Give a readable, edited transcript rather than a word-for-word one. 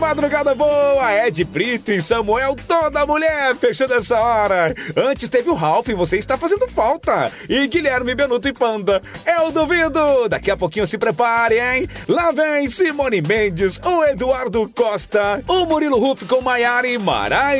madrugada boa, Ed Brito e Samuel, toda mulher, fechando essa hora. Antes teve o Ralph, você está fazendo falta. E Guilherme Benuto e Panda, eu duvido. Daqui a pouquinho se prepare, hein? Lá vem Simone Mendes, o Eduardo Costa, o Murilo Huff com Maiara e Maraí.